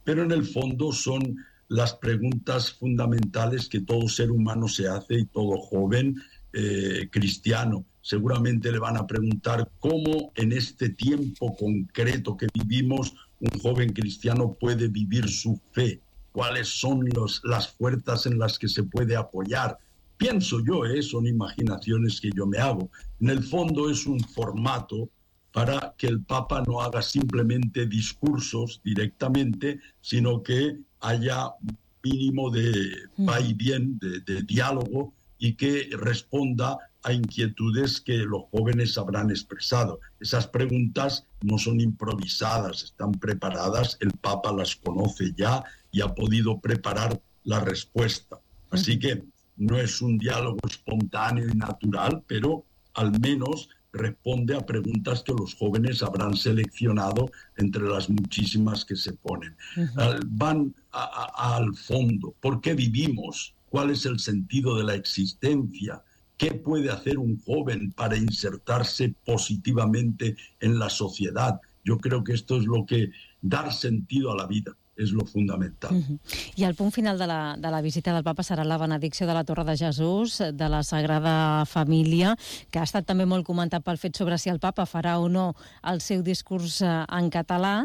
pero en el fondo son las preguntas fundamentales que todo ser humano se hace y todo joven cristiano. Seguramente le van a preguntar cómo en este tiempo concreto que vivimos un joven cristiano puede vivir su fe, cuáles son las fuerzas en las que se puede apoyar. Pienso yo, son imaginaciones que yo me hago. En el fondo es un formato para que el Papa no haga simplemente discursos directamente, sino que haya un mínimo de va y bien, de diálogo, y que responda a inquietudes que los jóvenes habrán expresado. Esas preguntas no son improvisadas, están preparadas, el Papa las conoce ya y ha podido preparar la respuesta. Así que no es un diálogo espontáneo y natural, pero al menos responde a preguntas que los jóvenes habrán seleccionado entre las muchísimas que se ponen. Van al fondo. ¿Por qué vivimos? ¿Cuál es el sentido de la existencia? ¿Qué puede hacer un joven para insertarse positivamente en la sociedad? Yo creo que esto es lo que dar sentido a la vida és lo fundamental. I el punt final de la visita del Papa serà la benedicció de la Torre de Jesús, de la Sagrada Família, que ha estat també molt comentat pel fet sobre si el Papa farà o no el seu discurs en català,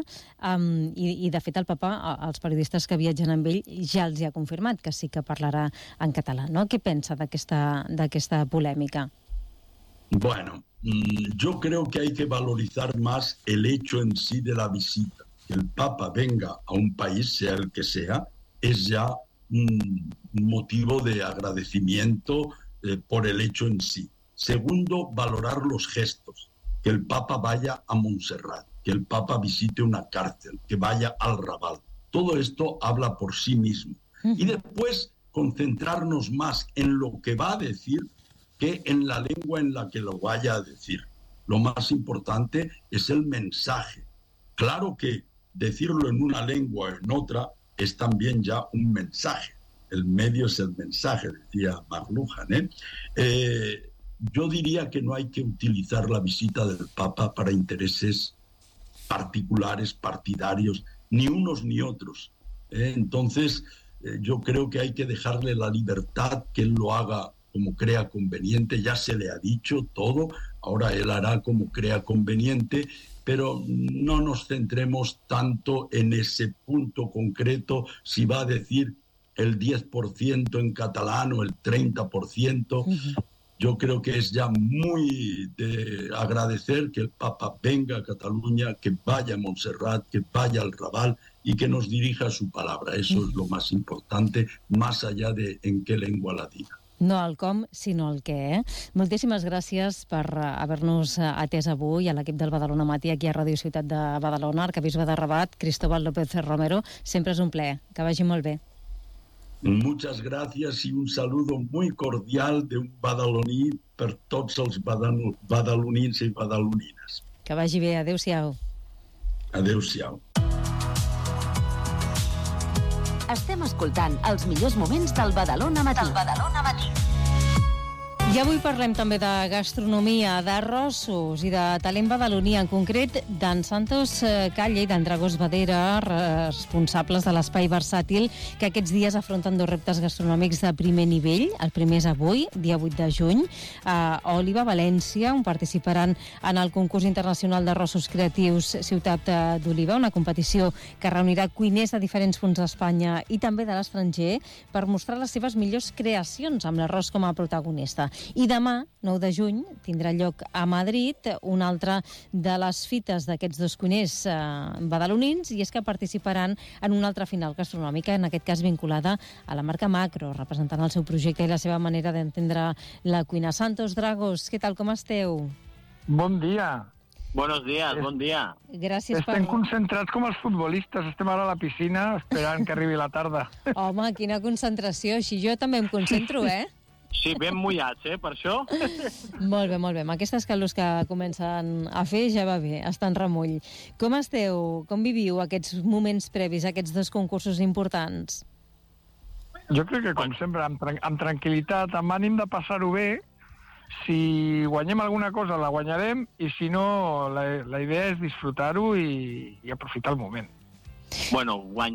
i de fet el Papa, els periodistes que viatgen amb ell, ja els hi ha confirmat que sí que parlarà en català, no? Què pensa d'aquesta polèmica? Bueno, yo creo que hay que valorizar más el hecho en sí de la visita. Que el Papa venga a un país, sea el que sea, es ya un motivo de agradecimiento por el hecho en sí. Segundo, valorar los gestos. Que el Papa vaya a Montserrat, que el Papa visite una cárcel, que vaya al Raval. Todo esto habla por sí mismo. Y después concentrarnos más en lo que va a decir que en la lengua en la que lo vaya a decir. Lo más importante es el mensaje. Claro que decirlo en una lengua o en otra es también ya un mensaje. El medio es el mensaje, decía McLuhan. Yo diría que no hay que utilizar la visita del Papa para intereses particulares, partidarios, ni unos ni otros. Entonces, yo creo que hay que dejarle la libertad, que él lo haga como crea conveniente. Ya se le ha dicho todo, ahora él hará como crea conveniente, pero no nos centremos tanto en ese punto concreto, si va a decir el 10% en catalán o el 30%. Yo creo que es ya muy de agradecer que el Papa venga a Cataluña, que vaya a Montserrat, que vaya al Raval y que nos dirija su palabra. Eso es lo más importante, más allá de en qué lengua la diga. No el com, sinó el què. Moltíssimes gràcies per haver-nos atès avui a l'equip del Badalona Matí aquí a Ràdio Ciutat de Badalona, arquebisbe de Rabat, Cristóbal López Romero. Sempre és un plaer. Que vagi molt bé. Muchas gracias y un saludo muy cordial de un badaloní per tots els badalonins i badalonines. Que vagi bé. Adéu-siau. Adéu-siau. Estem escoltant els millors moments del Badalona Matí. I avui parlem també de gastronomia, d'arrossos i de talent badaloní, en concret d'en Santos Calle i d'en Dragos Badera, responsables de l'Espai Versàtil, que aquests dies afronten dos reptes gastronòmics de primer nivell. El primer és avui, dia 8 de juny, a Òliba, València, on participaran en el concurs internacional d'arrossos creatius Ciutat d'Oliva, una competició que reunirà cuiners de diferents punts d'Espanya i també de l'estranger per mostrar les seves millors creacions amb l'arròs com a protagonista. I demà, 9 de juny, tindrà lloc a Madrid una altra de les fites d'aquests dos cuiners badalonins, i és que participaran en una altra final gastronòmica, en aquest cas vinculada a la marca Macro, representant el seu projecte i la seva manera d'entendre la cuina. Santos, Dragos, què tal, com esteu? Bon dia. Buenos días, bon dia. Gràcies Estem concentrats com els futbolistes. Estem ara a la piscina esperant que arribi la tarda. Home, quina concentració. Així jo també em concentro, Sí, ben mullats, per això. Molt bé, molt bé. Amb aquestes calors que comencen a fer ja va bé, està en remull. Com esteu? Com viviu aquests moments previs a aquests dos concursos importants? Jo crec que, com sempre, amb tranquil·litat, amb ànim de passar-ho bé. Si guanyem alguna cosa, la guanyarem, i si no, la idea és disfrutar-ho i aprofitar el moment. Bueno,